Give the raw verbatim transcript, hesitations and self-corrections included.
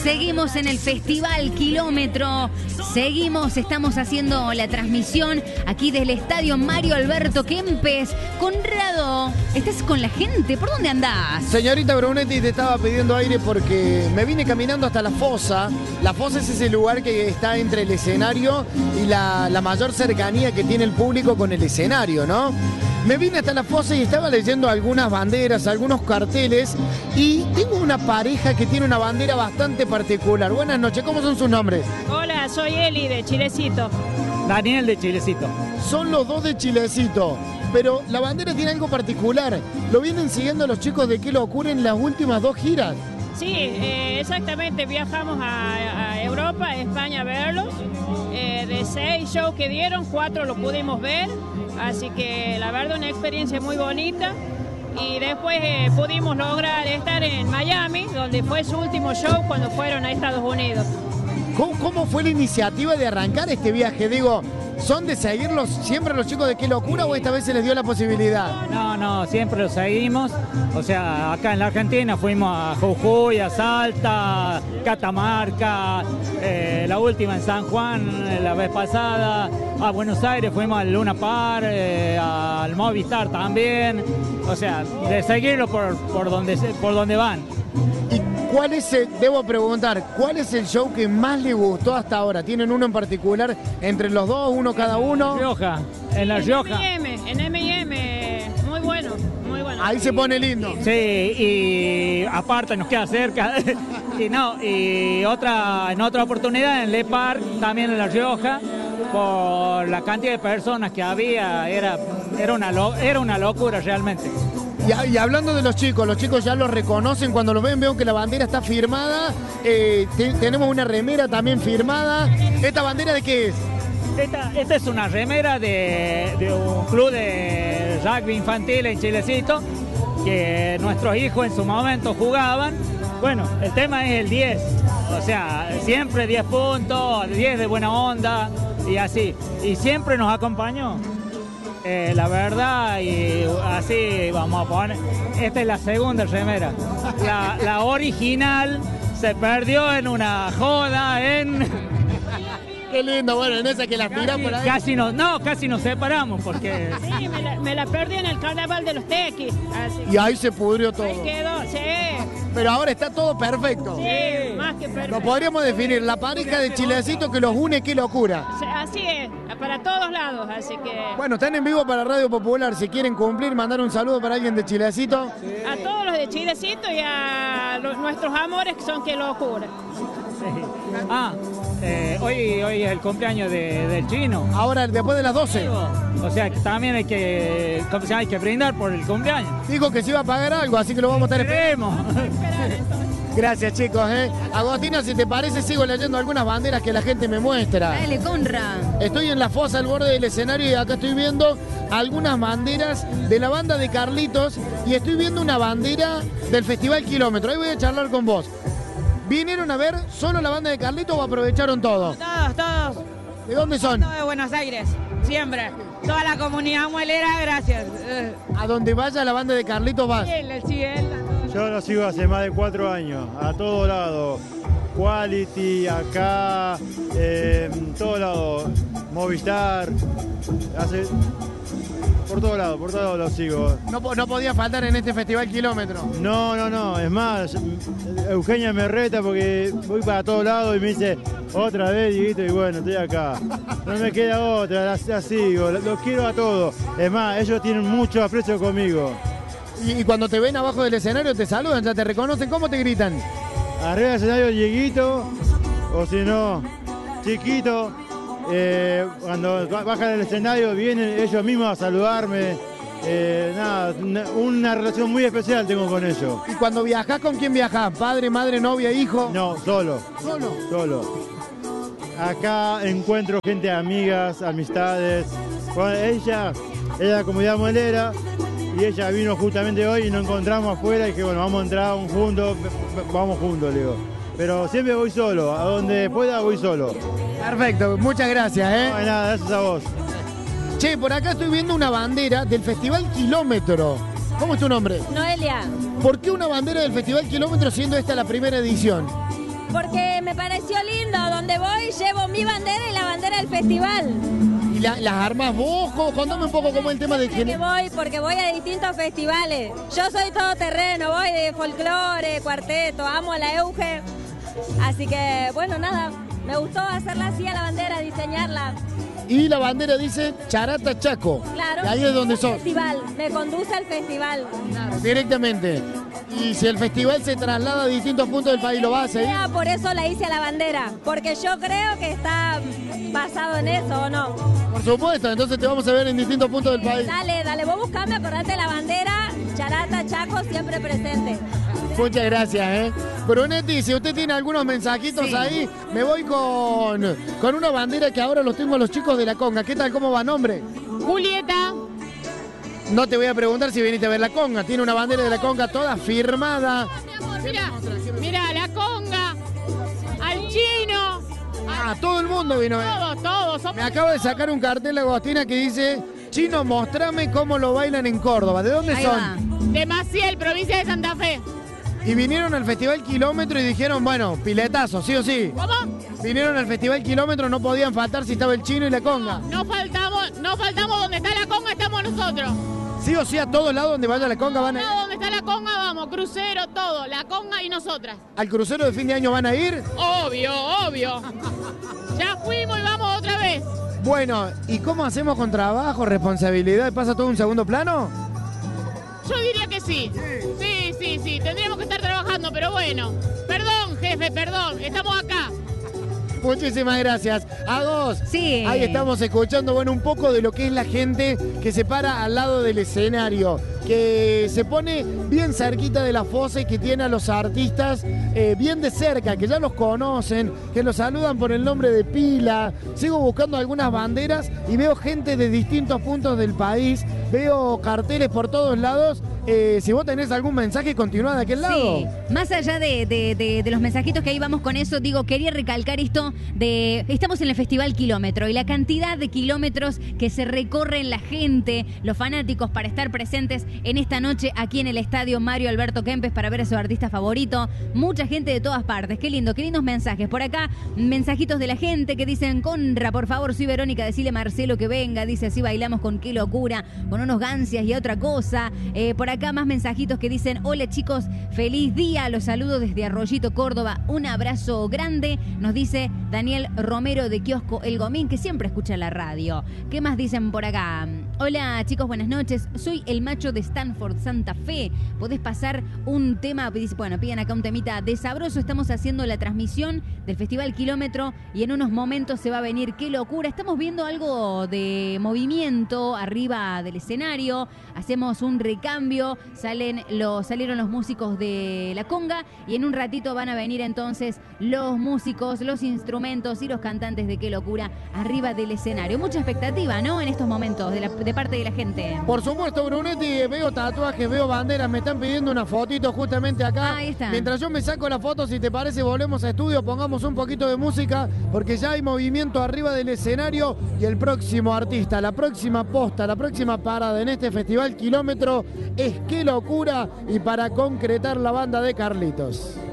seguimos en el Festival Kilómetro. Seguimos, estamos haciendo la transmisión aquí desde el Estadio Mario Alberto Kempes. Conrado, ¿estás con la gente? ¿Por dónde andás? Señorita Brunetti, te estaba pidiendo aire porque me vine caminando hasta la fosa. La fosa es ese lugar que está entre el escenario y la, la mayor cercanía que tiene el público con el escenario, ¿no? Me vine hasta la fosa y estaba leyendo algunas banderas, algunos carteles, y tengo una pareja que tiene una bandera bastante particular. Buenas noches, ¿cómo son sus nombres? Hola, soy Eli de Chilecito. Daniel de Chilecito. Son los dos de Chilecito, pero la bandera tiene algo particular. ¿Lo vienen siguiendo los chicos de Qué Locura en las últimas dos giras? Sí, eh, exactamente, viajamos a, a Europa, a España a verlos. Eh, de seis shows que dieron, cuatro lo pudimos ver, así que la verdad una experiencia muy bonita. Y después eh, pudimos lograr estar en Miami, donde fue su último show cuando fueron a Estados Unidos. ¿Cómo, cómo fue la iniciativa de arrancar este viaje? Digo, ¿son de seguirlos siempre los chicos de Qué Locura o esta vez se les dio la posibilidad? No, no, siempre los seguimos. O sea, acá en la Argentina fuimos a Jujuy, a Salta, Catamarca, eh, la última en San Juan, la vez pasada. A Buenos Aires fuimos al Luna Park, eh, al Movistar también. O sea, de seguirlos por, por, donde, por donde van. ¿Y cuál es el, debo preguntar, cuál es el show que más le gustó hasta ahora? ¿Tienen uno en particular entre los dos, uno cada uno? En La Rioja, en La Rioja. En M y M, en M y M, muy bueno, muy bueno. Ahí se pone lindo. Sí, y aparte nos queda cerca. Y no, y otra, en otra oportunidad en Le Parc, también en La Rioja, por la cantidad de personas que había, era, era, una, lo, era una locura realmente. Y, y hablando de los chicos, los chicos ya los reconocen cuando los ven, veo que la bandera está firmada, eh, te, tenemos una remera también firmada. ¿Esta bandera de qué es? Esta, esta es una remera de, de un club de rugby infantil en Chilecito, que nuestros hijos en su momento jugaban. Bueno, el tema es el diez, o sea, siempre diez puntos, diez de buena onda y así. Y siempre nos acompañó. Eh, la verdad, y así vamos a poner, esta es la segunda remera. La, la original se perdió en una joda en... Qué lindo, bueno, en esa que la tiran por ahí. Casi nos, no, casi nos separamos porque... Sí, me la, me la perdí en el carnaval de los Tequis. Así. Y ahí se pudrió todo. Ahí quedó, sí. Pero ahora está todo perfecto. Sí, más que perfecto. Lo podríamos definir, la pareja de Chilecito que los une, Qué Locura. Así es, para todos lados, así que... Bueno, están en vivo para Radio Popular, si quieren cumplir, mandar un saludo para alguien de Chilecito. A todos los de Chilecito y a los, nuestros amores que son Qué Locura. Sí. Ah, eh, hoy, hoy es el cumpleaños de, del Chino. Ahora, después de las doce. O sea que también hay que, ¿cómo se llama? Hay que brindar por el cumpleaños. Dijo que se iba a pagar algo, así que lo vamos a estar esperando. Gracias, chicos. ¿eh? Agostina, si te parece, sigo leyendo algunas banderas que la gente me muestra. Dale, Conra. Estoy en la fosa al borde del escenario y acá estoy viendo algunas banderas de la banda de Carlitos y estoy viendo una bandera del Festival Kilómetro. Ahí voy a charlar con vos. ¿Vinieron a ver solo la banda de Carlitos o aprovecharon todo? Todos, todos. ¿De dónde son? Todos de Buenos Aires, siempre. Toda la comunidad muelera, gracias. A donde vaya la banda de Carlitos vas. Sí, él, sí, él. Yo lo sigo hace más de cuatro años, a todo lado. Quality, acá, eh, en todo lado. Movistar, hace... Por todos lados, por todos lados lo sigo. No, no podía faltar en este Festival Kilómetro. No, no, no. Es más, Eugenia me reta porque voy para todos lados y me dice, otra vez, Dieguito, y bueno, estoy acá. No me queda otra, la, la sigo, los quiero a todos. Es más, ellos tienen mucho aprecio conmigo. Y, y cuando te ven abajo del escenario te saludan, ya te reconocen, ¿cómo te gritan? Arriba del escenario, Dieguito, o si no, Chiquito. Eh, cuando bajan del escenario vienen ellos mismos a saludarme. Eh, nada, una, una relación muy especial tengo con ellos. ¿Y cuando viajás, con quién viajás? ¿Padre, madre, novia, hijo? No, solo. ¿Solo? Solo. Acá encuentro gente, amigas, amistades. Bueno, ella es de la comunidad muelera y ella vino justamente hoy y nos encontramos afuera y que bueno, vamos a entrar juntos, vamos juntos, le digo. Pero siempre voy solo, a donde pueda voy solo. Perfecto, muchas gracias, ¿eh? No, nada, gracias a vos. Che, por acá estoy viendo una bandera del Festival Kilómetro. ¿Cómo es tu nombre? Noelia. ¿Por qué una bandera del Festival Kilómetro siendo esta la primera edición? porque me pareció lindo. Donde voy llevo mi bandera y la bandera del festival. ¿Y la- las armas vos? ¿Cómo? Contame un poco cómo es el tema de Siempre que... que voy, porque voy a distintos festivales. Yo soy todoterreno, voy de folclore, cuarteto, amo a la Euge. Así que, bueno, nada, me gustó hacerla así a la bandera, diseñarla. Y la bandera dice Charata Chaco. Claro. Y ahí es donde el sos. festival, me conduce al festival. Directamente. Y si el festival se traslada a distintos puntos del país, ¿lo vas a seguir? Ya, por eso la hice a la bandera, porque yo creo que está basado en eso, ¿o no? Por supuesto, entonces te vamos a ver en distintos puntos del país. Dale, dale, vos buscame, acordate la bandera, Charata, Chaco, siempre presente. Muchas gracias, ¿eh? Brunetti, si usted tiene algunos mensajitos Sí. ahí, me voy con, con una bandera que ahora los tengo a los chicos de la conga. ¿Qué tal? ¿Cómo va, nombre? Julieta. No te voy a preguntar si viniste a ver la conga. Tiene una bandera de la conga toda firmada. Mira, mira, la conga, al chino, Ah, todo el mundo vino. eh. todos, todos. Somos Me acabo de sacar un cartel Agostina que dice: Chino, mostrame cómo lo bailan en Córdoba. ¿De dónde Ahí son? va. de Maciel, provincia de Santa Fe. Y vinieron al Festival Kilómetro y dijeron, bueno, piletazo, sí o sí. ¿Cómo? Vinieron al Festival Kilómetro, no podían faltar si estaba el chino y la conga. No faltamos, no faltamos donde está la conga, estamos nosotros. Sí o sí, a todos lados donde vaya la conga van a ir. No, donde está la conga vamos, crucero, todo, la conga y nosotras. ¿Al crucero de fin de año van a ir? Obvio, obvio. Ya fuimos y vamos otra vez. Bueno, ¿y cómo hacemos con trabajo, responsabilidad? ¿Pasa todo a un segundo plano? Yo diría que sí. Sí, sí, sí. Tendríamos que estar trabajando, pero bueno. Perdón, jefe, perdón. Estamos acá. Muchísimas gracias. A dos. Sí. Ahí estamos escuchando, bueno, un poco de lo que es la gente que se para al lado del escenario, que se pone bien cerquita de la fosa y que tiene a los artistas eh, bien de cerca, que ya los conocen, que los saludan por el nombre de pila. Sigo buscando algunas banderas y veo gente de distintos puntos del país, veo carteles por todos lados. Eh, si vos tenés algún mensaje, continúa de aquel lado. Sí, más allá de, de- de- de los mensajitos que ahí vamos con eso, digo, quería recalcar esto de, estamos en el Festival Kilómetro y la cantidad de kilómetros que se recorren la gente, los fanáticos para estar presentes en esta noche aquí en el estadio Mario Alberto Kempes para ver a su artista favorito, mucha gente de todas partes, qué lindo, qué lindos mensajes, por acá mensajitos de la gente que dicen, Conra, por favor, soy Verónica, decile a Marcelo que venga, dice, así bailamos con qué locura, con unos gancias y otra cosa, eh, por acá más mensajitos que dicen, hola chicos, feliz día, los saludo desde Arroyito, Córdoba, un abrazo grande, nos dice Daniel Romero de Kiosco El Gomín, que siempre escucha la radio. ¿Qué más dicen por acá? Hola chicos, buenas noches, soy el macho de Stanford, Santa Fe, podés pasar un tema, bueno, piden acá un temita de sabroso, estamos haciendo la transmisión del Festival Kilómetro y en unos momentos se va a venir, qué locura, estamos viendo algo de movimiento arriba del escenario, hacemos un recambio, salen los, salieron los músicos de la conga y en un ratito van a venir entonces los músicos, los instrumentos y los cantantes de qué locura arriba del escenario. Mucha expectativa, ¿no? En estos momentos de, la, de parte de la gente. Por supuesto, Brunetti, veo tatuajes, veo banderas, me están pidiendo una fotito justamente acá. Ahí está. Mientras yo me saco la foto, si te parece, volvemos a estudio, pongamos un poquito de música, porque ya hay movimiento arriba del escenario y el próximo artista, la próxima posta, la próxima parada en este Festival Kilómetro es Qué Locura y para concretar la banda de Carlitos.